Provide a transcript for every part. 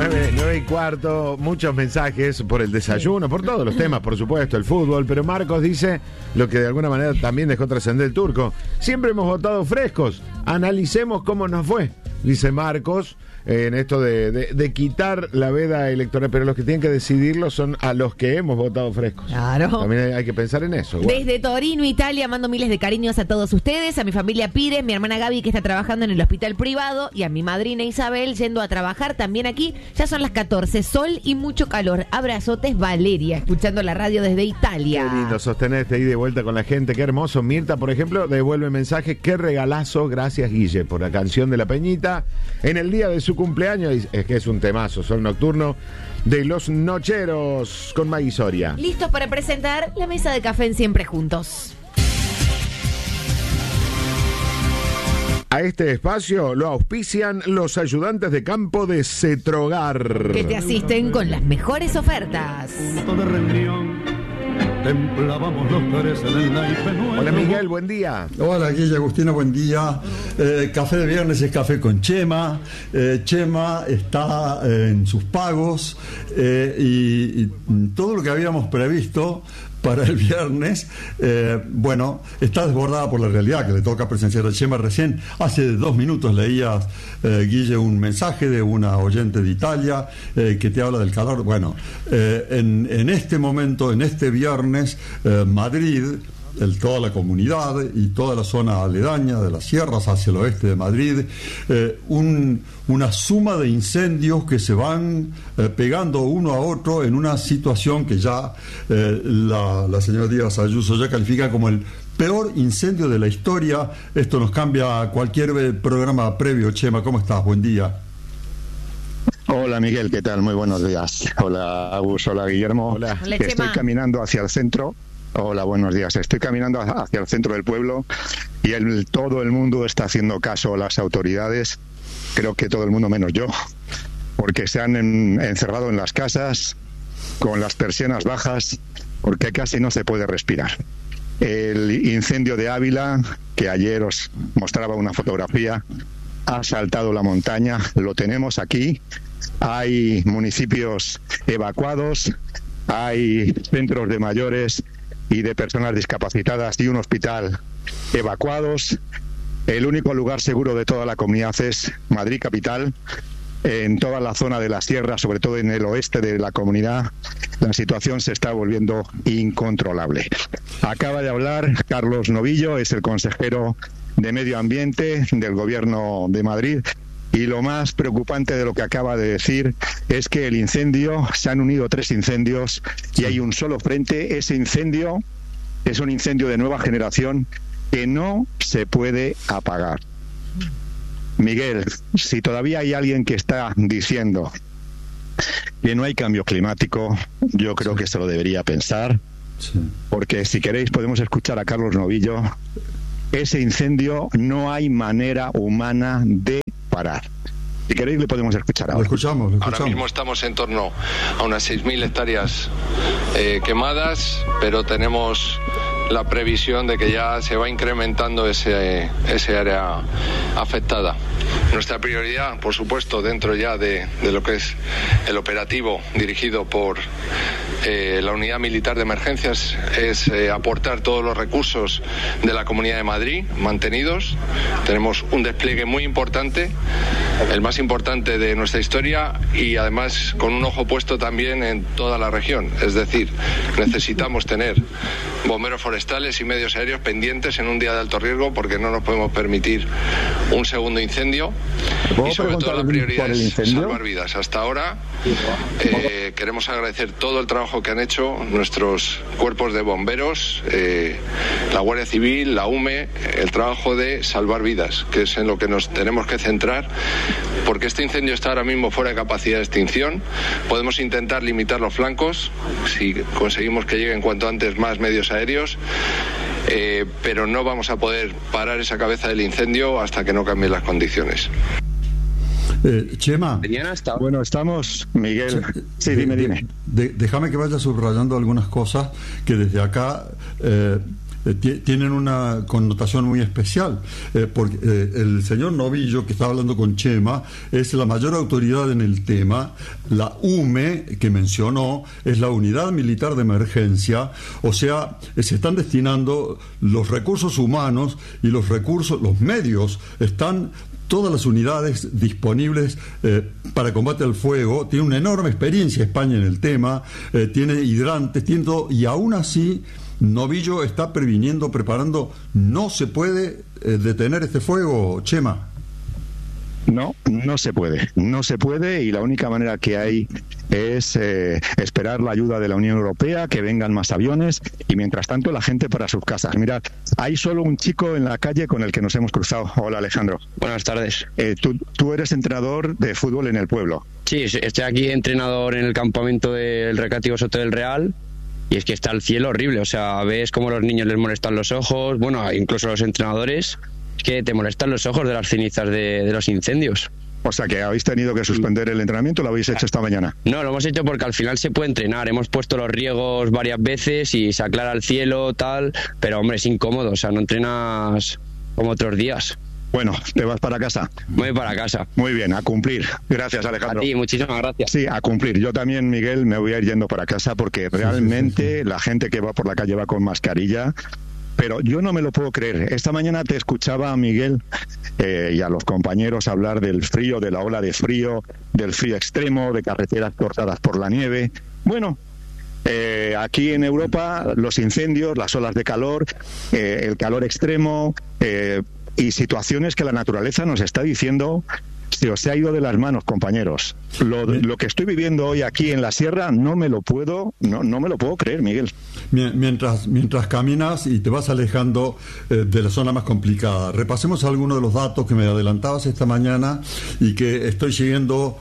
9:15, muchos mensajes por el desayuno, por todos los temas, por supuesto, el fútbol, pero Marcos dice lo que de alguna manera también dejó trascender el turco. Siempre hemos votado frescos, analicemos cómo nos fue, dice Marcos, en esto de quitar la veda electoral, pero los que tienen que decidirlo son a los que hemos votado frescos. Claro. También hay que pensar en eso. Bueno. Desde Torino, Italia, mando miles de cariños a todos ustedes, a mi familia Pires, mi hermana Gaby que está trabajando en el hospital privado y a mi madrina Isabel yendo a trabajar también aquí. Ya son las 14, sol y mucho calor. Abrazotes, Valeria, escuchando la radio desde Italia. Qué lindo sostenerte ahí de vuelta con la gente, qué hermoso. Mirta, por ejemplo, devuelve mensaje, qué regalazo, gracias Guille, por la canción de La Peñita. En el día de su cumpleaños, es que es un temazo, Sol Nocturno de Los Nocheros con Maggie Soria. Listos para presentar la mesa de café en Siempre Juntos. A este espacio lo auspician los ayudantes de campo de Cetrogar, que te asisten con las mejores ofertas. Hola Miguel, buen día. Hola Guille, Agustina, buen día. Café de viernes es café con Chema. Chema está en sus pagos y todo lo que habíamos previsto para el viernes, está desbordada por la realidad que le toca presenciar a Chema. Recién, hace 2 minutos leías, Guille, un mensaje de una oyente de Italia que te habla del calor. Bueno, en este momento, en este viernes, Madrid, toda la comunidad y toda la zona aledaña de las sierras hacia el oeste de Madrid, una suma de incendios que se van pegando uno a otro en una situación que ya la señora Díaz Ayuso ya califica como el peor incendio de la historia. Esto nos cambia a cualquier programa previo. Chema, ¿cómo estás? Buen día. Hola Miguel, ¿qué tal? Muy buenos días. Hola Agus, hola Guillermo. Hola Chema. Estoy caminando hacia el centro. Hola, buenos días. Estoy caminando hacia el centro del pueblo y todo el mundo está haciendo caso a las autoridades. Creo que todo el mundo menos yo, porque se han encerrado en las casas con las persianas bajas, porque casi no se puede respirar. El incendio de Ávila, que ayer os mostraba una fotografía, ha saltado la montaña. Lo tenemos aquí. Hay municipios evacuados, hay centros de mayores y de personas discapacitadas y un hospital evacuados. El único lugar seguro de toda la comunidad es Madrid capital. En toda la zona de la sierra, sobre todo en el oeste de la comunidad, la situación se está volviendo incontrolable. Acaba de hablar Carlos Novillo, es el consejero de Medio Ambiente del Gobierno de Madrid. Y lo más preocupante de lo que acaba de decir es que el incendio, se han unido 3 incendios y hay un solo frente. Ese incendio es un incendio de nueva generación que no se puede apagar. Miguel, si todavía hay alguien que está diciendo que no hay cambio climático, yo creo que se lo debería pensar, porque si queréis podemos escuchar a Carlos Novillo. Ese incendio no hay manera humana de parar. Si queréis le podemos escuchar ahora. Lo escuchamos. Ahora mismo estamos en torno a unas 6.000 hectáreas quemadas, pero tenemos la previsión de que ya se va incrementando ese área afectada. Nuestra prioridad, por supuesto, dentro ya de lo que es el operativo dirigido por la Unidad Militar de Emergencias, es aportar todos los recursos de la Comunidad de Madrid mantenidos. Tenemos un despliegue muy importante, el más importante de nuestra historia, y además con un ojo puesto también en toda la región. Es decir, necesitamos tener bomberos forestales y medios aéreos pendientes en un día de alto riesgo, porque no nos podemos permitir un segundo incendio. Y sobre todo la prioridad es salvar vidas. Hasta ahora queremos agradecer todo el trabajo que han hecho nuestros cuerpos de bomberos, la Guardia Civil, la UME, el trabajo de salvar vidas, que es en lo que nos tenemos que centrar, porque este incendio está ahora mismo fuera de capacidad de extinción. Podemos intentar limitar los flancos si conseguimos que lleguen cuanto antes más medios aéreos, pero no vamos a poder parar esa cabeza del incendio hasta que no cambien las condiciones. Chema. Bueno, estamos, Miguel. Sí, dime. Déjame que vaya subrayando algunas cosas que desde acá tienen una connotación muy especial, porque el señor Novillo, que está hablando con Chema, es la mayor autoridad en el tema. La UME, que mencionó, es la Unidad Militar de Emergencia, o sea, se están destinando los recursos humanos y los medios, están todas las unidades disponibles para combate al fuego. Tiene una enorme experiencia España en el tema, tiene hidrantes, tiene todo, y aún así Novillo está previniendo, preparando. ¿No se puede detener este fuego, Chema? No se puede, y la única manera que hay es esperar la ayuda de la Unión Europea, que vengan más aviones, y mientras tanto la gente para sus casas. Mirad, hay solo un chico en la calle con el que nos hemos cruzado. Hola, Alejandro. Buenas tardes. Tú eres entrenador de fútbol en el pueblo. Sí, estoy aquí entrenador en el campamento del Recreativo Soto del Real, y es que está el cielo horrible, o sea, ves cómo los niños les molestan los ojos, bueno, incluso los entrenadores, es que te molestan los ojos de las cenizas de los incendios. O sea, que habéis tenido que suspender el entrenamiento, ¿lo habéis hecho esta mañana? No, lo hemos hecho porque al final se puede entrenar. Hemos puesto los riegos varias veces y se aclara el cielo, tal, pero hombre, es incómodo, o sea, no entrenas como otros días. Bueno, ¿te vas para casa? Voy para casa. Muy bien, a cumplir. Gracias, Alejandro. A ti, muchísimas gracias. Sí, a cumplir. Yo también, Miguel, me voy a ir yendo para casa porque realmente la gente que va por la calle va con mascarilla. Pero yo no me lo puedo creer. Esta mañana te escuchaba a Miguel y a los compañeros hablar del frío, de la ola de frío, del frío extremo, de carreteras cortadas por la nieve. Bueno, aquí en Europa los incendios, las olas de calor, el calor extremo y situaciones que la naturaleza nos está diciendo se os ha ido de las manos, compañeros. Lo que estoy viviendo hoy aquí en la sierra no me lo puedo creer, Miguel. Mientras caminas y te vas alejando de la zona más complicada, repasemos algunos de los datos que me adelantabas esta mañana y que estoy siguiendo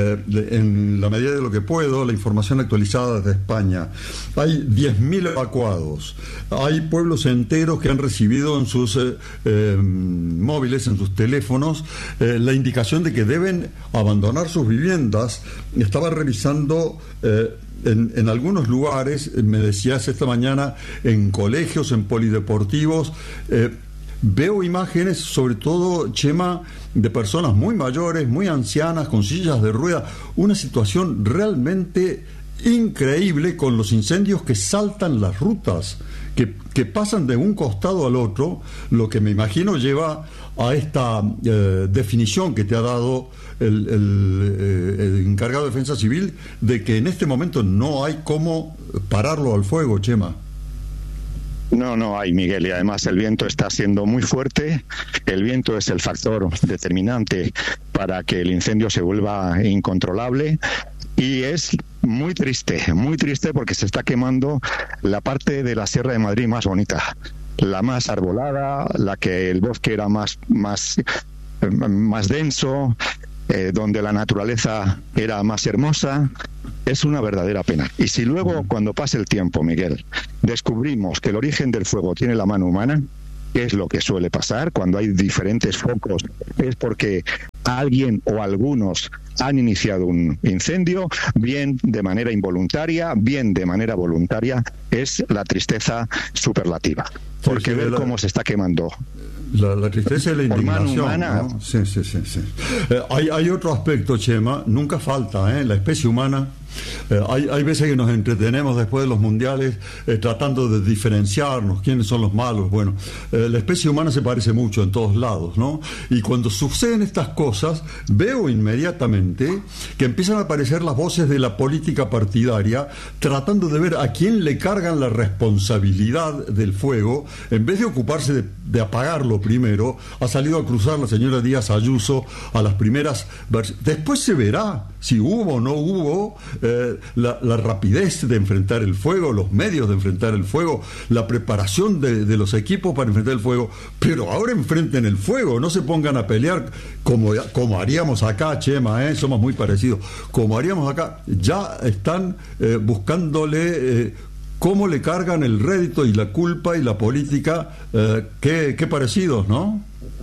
en la medida de lo que puedo, la información actualizada desde España. Hay 10.000 evacuados, hay pueblos enteros que han recibido en sus móviles, en sus teléfonos, la indicación de que deben abandonar sus viviendas. Estaba revisando en algunos lugares, me decías esta mañana, en colegios, en polideportivos, veo imágenes, sobre todo, Chema, de personas muy mayores, muy ancianas, con sillas de ruedas, una situación realmente increíble con los incendios que saltan las rutas, que pasan de un costado al otro, lo que me imagino lleva a esta definición que te ha dado el encargado de Defensa Civil de que en este momento no hay cómo pararlo al fuego, Chema. No hay, Miguel, y además el viento está siendo muy fuerte. El viento es el factor determinante para que el incendio se vuelva incontrolable. Y es muy triste porque se está quemando la parte de la Sierra de Madrid más bonita, la más arbolada, la que el bosque era más denso, donde la naturaleza era más hermosa. Es una verdadera pena. Y si luego, cuando pase el tiempo, Miguel, descubrimos que el origen del fuego tiene la mano humana, que es lo que suele pasar cuando hay diferentes focos, es porque alguien o algunos han iniciado un incendio, bien de manera involuntaria, bien de manera voluntaria, es la tristeza superlativa. Porque ver cómo se está quemando la tristeza y la indignación, ¿no? Sí. Hay otro aspecto, Chema, nunca falta, la especie humana. Hay veces que nos entretenemos después de los mundiales tratando de diferenciarnos quiénes son los malos. Bueno, la especie humana se parece mucho en todos lados, ¿no? Y cuando suceden estas cosas, veo inmediatamente que empiezan a aparecer las voces de la política partidaria tratando de ver a quién le cargan la responsabilidad del fuego. En vez de ocuparse de apagarlo primero, ha salido a cruzar la señora Díaz Ayuso a las primeras después se verá si hubo o no hubo la rapidez de enfrentar el fuego, los medios de enfrentar el fuego, la preparación de los equipos para enfrentar el fuego, pero ahora enfrenten el fuego, no se pongan a pelear como haríamos acá, Chema, somos muy parecidos, como haríamos acá. Ya están buscándole cómo le cargan el rédito y la culpa y la política, qué parecidos, ¿no?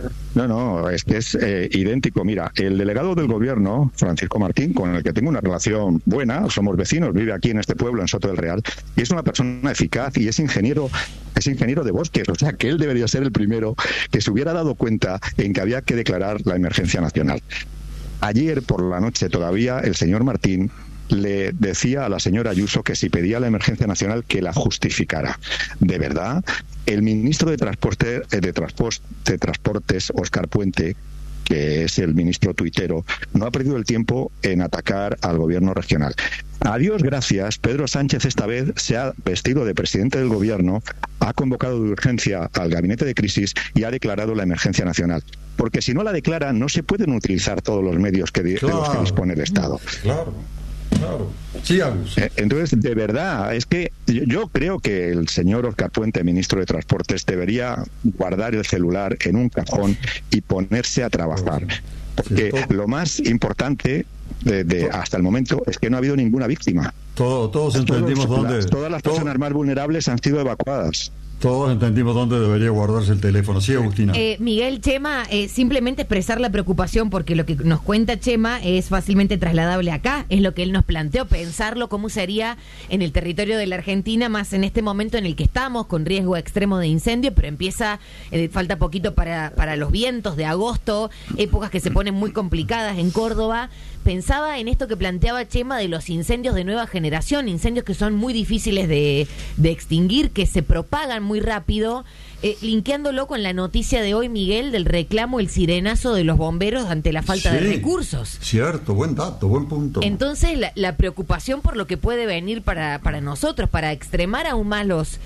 No, es que es idéntico. Mira, el delegado del gobierno, Francisco Martín, con el que tengo una relación buena, somos vecinos, vive aquí en este pueblo, en Soto del Real, y es una persona eficaz y es ingeniero de bosques, o sea que él debería ser el primero que se hubiera dado cuenta en que había que declarar la emergencia nacional. Ayer por la noche todavía el señor Martín le decía a la señora Ayuso que si pedía la emergencia nacional que la justificara. De verdad, el ministro de Transportes, Óscar Puente, que es el ministro tuitero, no ha perdido el tiempo en atacar al gobierno regional. A Dios gracias, Pedro Sánchez esta vez se ha vestido de presidente del gobierno, ha convocado de urgencia al gabinete de crisis y ha declarado la emergencia nacional. Porque si no la declara, no se pueden utilizar todos los medios de los que dispone el Estado. Claro. Sí, Agus. Entonces, de verdad, es que yo creo que el señor Óscar Puente, ministro de Transportes, debería guardar el celular en un cajón y ponerse a trabajar. Porque lo más importante hasta el momento es que no ha habido ninguna víctima. Todos entendimos dónde. Todas las personas más vulnerables han sido evacuadas. Todos entendimos dónde debería guardarse el teléfono. Sí, Agustina. Miguel, Chema, simplemente expresar la preocupación porque lo que nos cuenta Chema es fácilmente trasladable acá, es lo que él nos planteó, pensarlo cómo sería en el territorio de la Argentina, más en este momento en el que estamos, con riesgo extremo de incendio, pero falta poquito para los vientos de agosto, épocas que se ponen muy complicadas en Córdoba. Pensaba en esto que planteaba Chema de los incendios de nueva generación, incendios que son muy difíciles de extinguir, que se propagan muy rápido, linkeándolo con la noticia de hoy, Miguel, del reclamo, el sirenazo de los bomberos ante la falta de recursos. Cierto, buen dato, buen punto. Entonces, la preocupación por lo que puede venir para nosotros, para extremar aún más los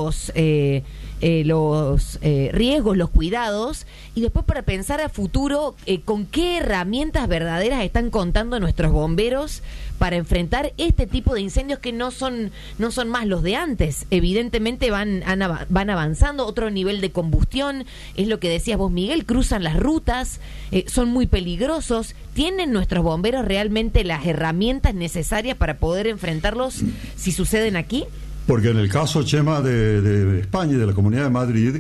riesgos, los cuidados, y después para pensar a futuro con qué herramientas verdaderas están contando nuestros bomberos para enfrentar este tipo de incendios que no son más los de antes. Evidentemente van avanzando, otro nivel de combustión, es lo que decías vos, Miguel, cruzan las rutas, son muy peligrosos. ¿Tienen nuestros bomberos realmente las herramientas necesarias para poder enfrentarlos si suceden aquí? Porque en el caso, Chema, de España y de la Comunidad de Madrid,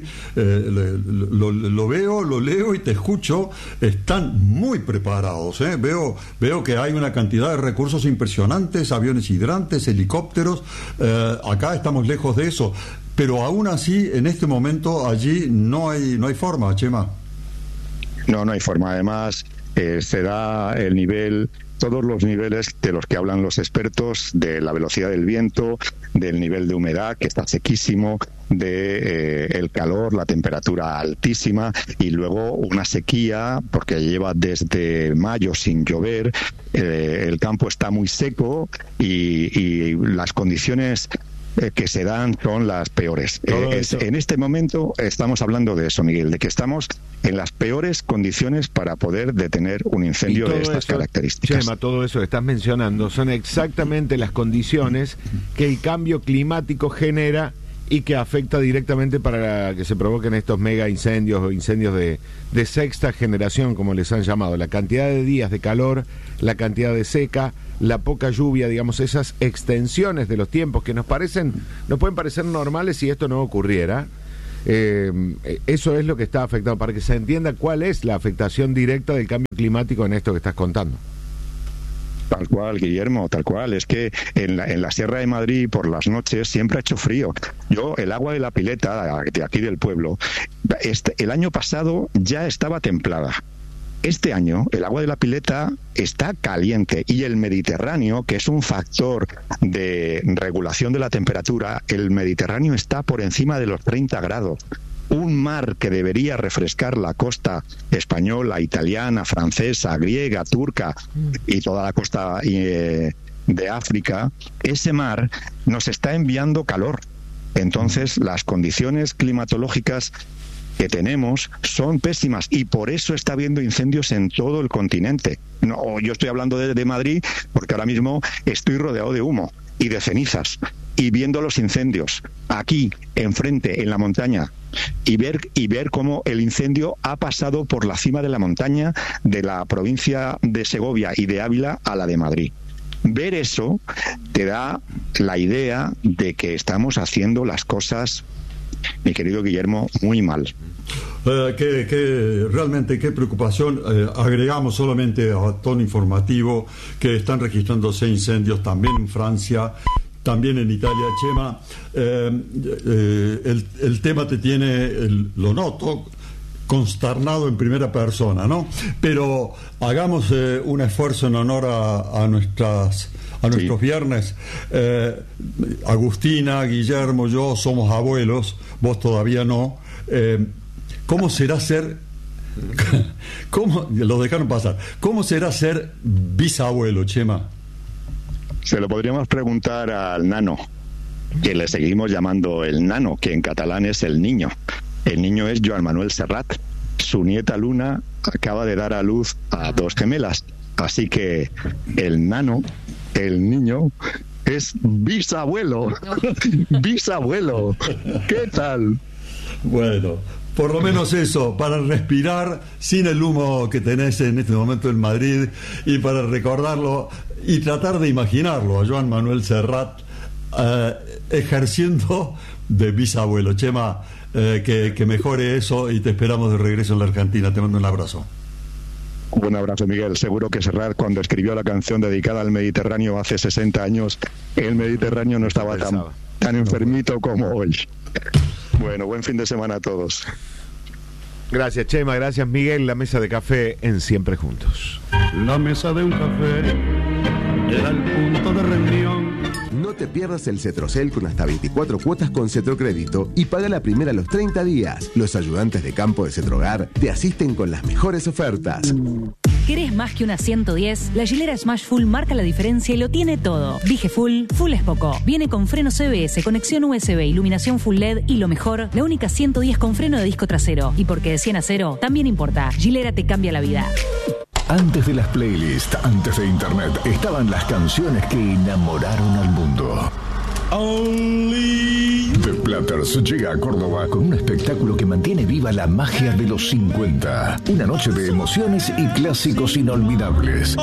lo veo, lo leo y te escucho, están muy preparados. Veo que hay una cantidad de recursos impresionantes, aviones hidrantes, helicópteros. Acá estamos lejos de eso. Pero aún así, en este momento, allí no hay forma, Chema. No hay forma. Además, se da el nivel... todos los niveles de los que hablan los expertos, de la velocidad del viento, del nivel de humedad, que está sequísimo, de el calor, la temperatura altísima, y luego una sequía, porque lleva desde mayo sin llover, el campo está muy seco y las condiciones que se dan son las peores. En este momento estamos hablando de eso, Miguel, de que estamos en las peores condiciones para poder detener un incendio de estas características. Chema, todo eso que estás mencionando son exactamente las condiciones que el cambio climático genera y que afecta directamente para que se provoquen estos mega incendios o incendios de sexta generación, como les han llamado. La cantidad de días de calor, la cantidad de seca, la poca lluvia, digamos, esas extensiones de los tiempos que nos pueden parecer normales si esto no ocurriera. Eso es lo que está afectado, para que se entienda cuál es la afectación directa del cambio climático en esto que estás contando. Tal cual, Guillermo, tal cual. Es que en la Sierra de Madrid por las noches siempre ha hecho frío. El agua de la pileta de aquí del pueblo, el año pasado ya estaba templada. Este año el agua de la pileta está caliente, y el Mediterráneo, que es un factor de regulación de la temperatura, el Mediterráneo está por encima de los 30 grados. Un mar que debería refrescar la costa española, italiana, francesa, griega, turca y toda la costa de África, ese mar nos está enviando calor. Entonces, las condiciones climatológicas que tenemos son pésimas, y por eso está habiendo incendios en todo el continente. No, yo estoy hablando de Madrid porque ahora mismo estoy rodeado de humo y de cenizas, y viendo los incendios aquí enfrente en la montaña, y ver cómo el incendio ha pasado por la cima de la montaña de la provincia de Segovia y de Ávila a la de Madrid. Ver eso te da la idea de que estamos haciendo las cosas, mi querido Guillermo, muy mal. Realmente qué preocupación. Agregamos solamente a tono informativo que están registrándose incendios también en Francia, también en Italia. Chema, el tema te tiene, lo noto, consternado en primera persona, ¿no? Pero hagamos un esfuerzo en honor a nuestros viernes. Agustina, Guillermo, yo somos abuelos, vos todavía no. ¿Cómo será ser... ¿Cómo, lo dejaron pasar? ¿Cómo será ser bisabuelo, Chema? Se lo podríamos preguntar al nano, que le seguimos llamando el nano, que en catalán es el niño. El niño es Joan Manuel Serrat. Su nieta Luna acaba de dar a luz a 2 gemelas. Así que el nano, el niño, es bisabuelo. Bisabuelo. ¿Qué tal? Bueno, por lo menos eso, para respirar sin el humo que tenés en este momento en Madrid, y para recordarlo y tratar de imaginarlo a Joan Manuel Serrat ejerciendo de bisabuelo. Chema, que mejore eso, y te esperamos de regreso en la Argentina. Te mando un abrazo. Un abrazo, Miguel. Seguro que Serrat, cuando escribió la canción dedicada al Mediterráneo hace 60 años, el Mediterráneo no estaba tan enfermito como hoy. Bueno, buen fin de semana a todos. Gracias, Chema. Gracias, Miguel. La mesa de café en Siempre Juntos. La mesa de un café era el punto de reunión. No te pierdas el Cetrocel con hasta 24 cuotas con Cetrocrédito y paga la primera a los 30 días. Los ayudantes de campo de Cetrogar te asisten con las mejores ofertas. ¿Querés más que una 110? La Gilera Smash Full marca la diferencia y lo tiene todo. Dije Full es poco. Viene con freno CBS, conexión USB, iluminación Full LED y lo mejor, la única 110 con freno de disco trasero. Y porque de 100 a 0, también importa. Gilera te cambia la vida. Antes de las playlists, antes de internet, estaban las canciones que enamoraron al mundo. The Platters llega a Córdoba con un espectáculo que mantiene viva la magia de los 50. Una noche de emociones y clásicos inolvidables.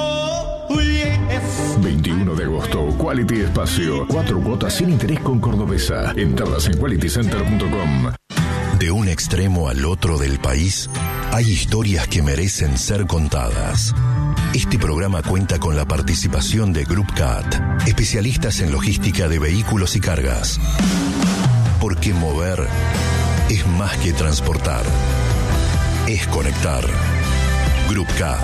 21 de agosto, Quality Espacio. 4 cuotas sin interés con Cordobesa. Entradas en qualitycenter.com. De un extremo al otro del país, hay historias que merecen ser contadas. Este programa cuenta con la participación de Group CAT, especialistas en logística de vehículos y cargas. Porque mover es más que transportar, es conectar. Group CAT.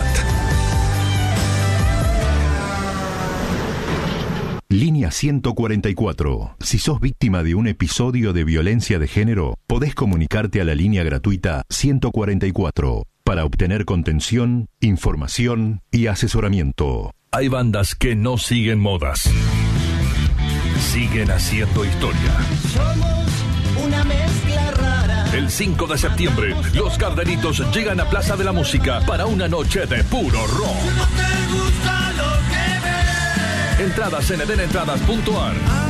Línea 144. Si sos víctima de un episodio de violencia de género, podés comunicarte a la línea gratuita 144 para obtener contención, información y asesoramiento. Hay bandas que no siguen modas. Siguen haciendo historia. Somos una mezcla rara. El 5 de septiembre, los Gardelitos llegan a Plaza de la Música para una noche de puro rock. No te gusta lo que ves. Entradas en edenentradas.ar.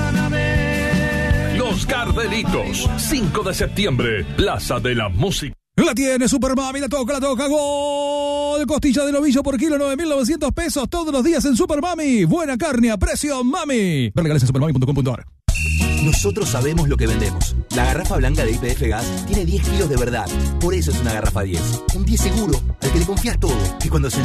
Los Gardelitos, 5 de septiembre, Plaza de la Música. La tiene Super Mami, la toca, gol. Costilla de novillo por kilo, 9.900 pesos todos los días en Super Mami. Buena carne a precio, mami. Ver legales en supermami.com.ar. Nosotros sabemos lo que vendemos. La garrafa blanca de YPF Gas tiene 10 kilos de verdad. Por eso es una garrafa 10. Un 10 seguro, al que le confías todo. Y cuando se